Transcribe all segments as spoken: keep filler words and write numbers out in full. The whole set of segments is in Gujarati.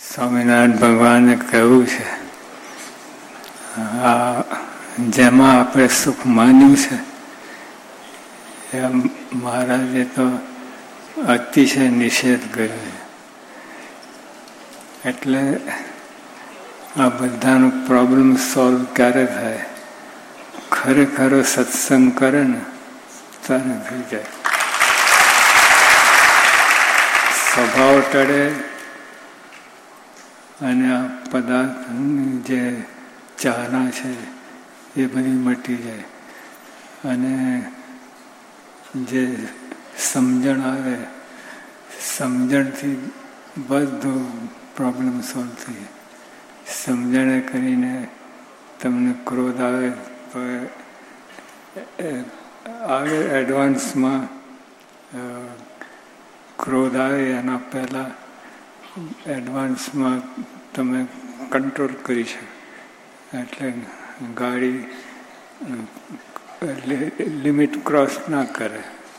સ્વામિનારાયણ ભગવાને કહ્યું છે, આ જેમાં આપણે સુખ માન્યું છે એમ મહારાજે તો અતિશય નિષેધ કર્યો છે. એટલે આ બધાનો પ્રોબ્લેમ સોલ્વ ક્યારે થાય? ખરેખર સત્સંગ કરે ને ત્યારે થઈ જાય. સ્વભાવ ટળે અને આ પદાર્થની જે ચાહના છે એ બધી મટી જાય અને જે સમજણ આવે, સમજણથી બધું પ્રોબ્લેમ સોલ્વ થઈ જાય. સમજણે કરીને તમને ક્રોધ આવે તો આવે એડવાન્સમાં ક્રોધ આવે એના પહેલાં એડવાન્સમાં તમે કંટ્રોલ કરી શકો. એટલે ગાડી લિમિટ ક્રોસ ના કરે.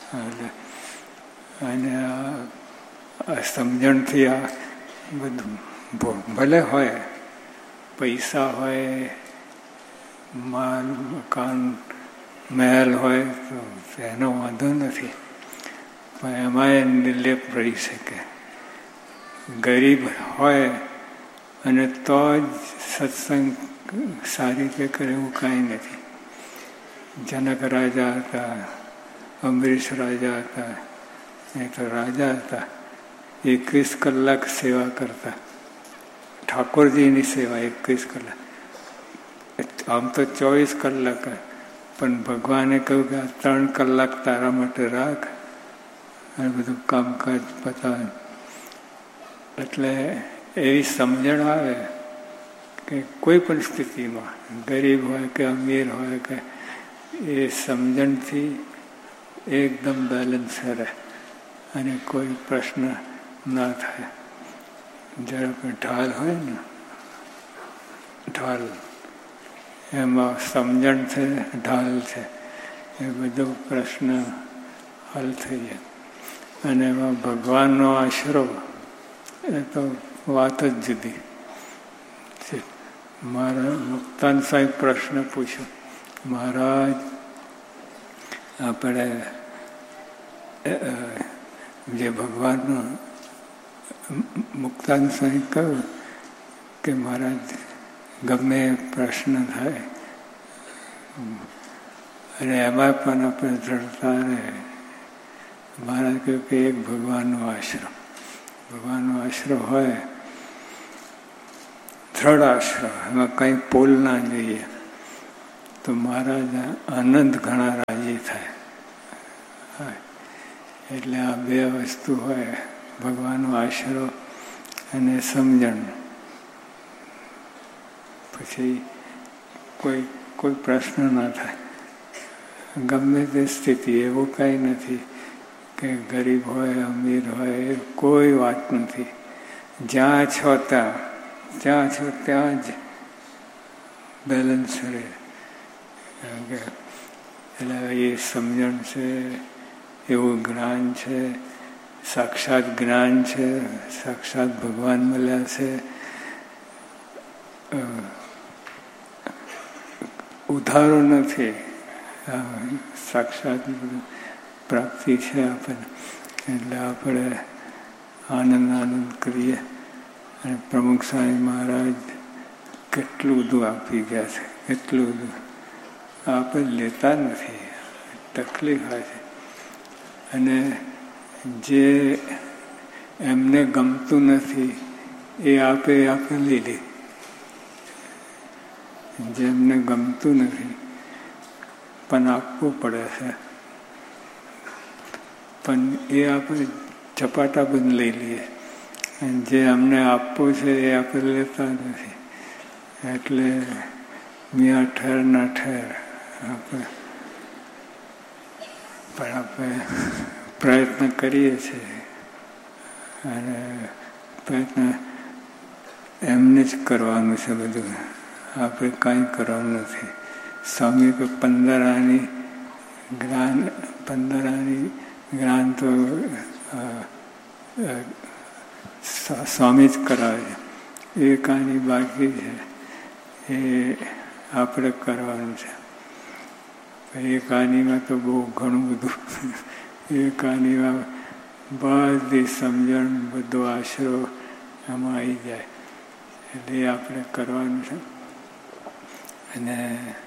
અને આ સમજણથી આ બધું ભલે હોય, પૈસા હોય, માલ મકાન મહેલ હોય તો એનો વાંધો નથી, પણ એમાં નિર્લેપ રહી શકે. ગરીબ હોય અને તો જ સત્સંગ સારી રીતે કરે એવું કાંઈ નથી. જનક રાજા હતા, અમરીશ રાજા હતા, એ તો રાજા હતા, એકવીસ કલાક સેવા કરતા. ઠાકોરજીની સેવા એકવીસ કલાક, આમ તો ચોવીસ કલાક, પણ ભગવાને કહ્યું કે આ ત્રણ કલાક તારા માટે રાખ અને બધું કામકાજ પતાવે. એટલે એવી સમજણ આવે કે કોઈ પણ સ્થિતિમાં, ગરીબ હોય કે અમીર હોય, કે એ સમજણથી એકદમ બેલેન્સ રહે અને કોઈ પ્રશ્ન ના થાય. જ્યારે પણ ઢાલ હોય ને, ઢાલ એમાં સમજણ છે, ઢાલ છે, એ બધો પ્રશ્ન હલ થઈ જાય. અને એમાં ભગવાનનો આશરો એ તો વાત જ જુદી છે. મારા મુક્તાન સાહેબ પ્રશ્ન પૂછ્યો, મહારાજ આપણે જે ભગવાનનો મુક્તાન સાહેબ કહ્યું કે મહારાજ ગમે પ્રશ્ન થાય અને એમાં પણ આપણે દ્રઢતા રહે. મહારાજ કહ્યું કે એક ભગવાનનો આશરો, ભગવાનનો આશરો હોય, દ્રઢ આશરો, એમાં કંઈ પોલ ના જઈએ તો મહારાજ આનંદ ઘણા રાજી થાય. એટલે આ બે વસ્તુ હોય, ભગવાનનો આશરો અને સમજણ, પછી કોઈ કોઈ પ્રશ્ન ના થાય. ગમે તે સ્થિતિ, એવું કાંઈ નથી કે ગરીબ હોય અમીર હોય, એ કોઈ વાત નથી. જ્યાં છો ત્યાં, જ્યાં છો ત્યાં જ બેલેન્સ રહે. એટલે એ સમજણ છે, એવું જ્ઞાન છે, સાક્ષાત જ્ઞાન છે, સાક્ષાત ભગવાન મળ્યા છે. ઉધારો નથી, સાક્ષાત પ્રાપ્તિ છે આપણને. એટલે આપણે આનંદ આનંદ કરીએ. અને પ્રમુખ સ્વામી મહારાજ કેટલું બધું આપી ગયા છે, કેટલું બધું આપણે લેતા નથી, તકલીફ હોય છે. અને જે એમને ગમતું નથી એ આપે આપણે લઈ લે. જે એમને ગમતું નથી પણ આપવું પડે છે, પણ એ આપણે ઝપાટા બંધ લઈ લઈએ. અને જે અમને આપવું છે એ આપણે લેતા નથી. એટલે મિયા ઠેર ના ઠેર આપણે પણ આપણે પ્રયત્ન કરીએ છીએ. અને પ્રયત્ન એમને જ કરવાનું છે બધું, આપણે કાંઈ કરવાનું નથી. સ્વામી કે પંદર આની જ્ઞાન, પંદર આની જ્ઞાન તો સ્વામી જ કરાવે છે. એક આની બાકી છે, એ આપણે કરવાનું છે. એક આનીમાં તો બહુ ઘણું બધું, એક આનીમાં બધી સમજણ, બધો આશરો આમાં આવી જાય. એટલે એ આપણે કરવાનું છે. અને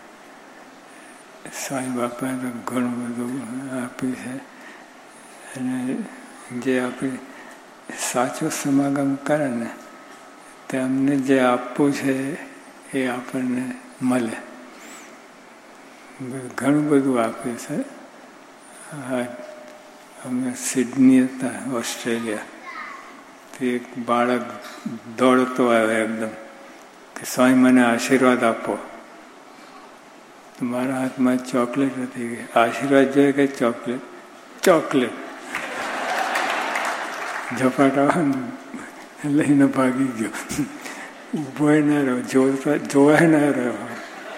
સ્વામી બાપાએ તો ઘણું બધું આપ્યું છે. અને જે આપણે સાચો સમાગમ કરે ને તેમને જે આપવું છે એ આપણને મળે. ઘણું બધું આપ્યું છે. અમે સિડની હતા, ઓસ્ટ્રેલિયા, તો એક બાળક દોડતો આવ્યો એકદમ કે સ્વામી મને આશીર્વાદ આપો. તો મારા હાથમાં ચોકલેટ હતી. આશીર્વાદ જોઈએ કે ચોકલેટ? ચોકલેટ. ઝપાટા લઈને ભાગી ગયો. ઉભો ના રહ્યો, જોતા જોવાય ના રહ્યો.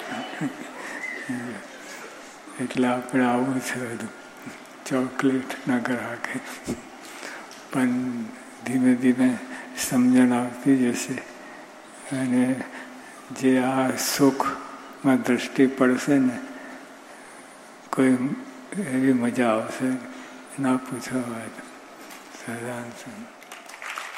એટલે આપણે આવું છે બધું, ચોકલેટ ના ગ્રાહકે. પણ ધીમે ધીમે સમજણ આવતી જશે અને જે આ સુખમાં દ્રષ્ટિ પડશે ને, કોઈ એવી મજા આવશે ના પૂછો વાત. સદાન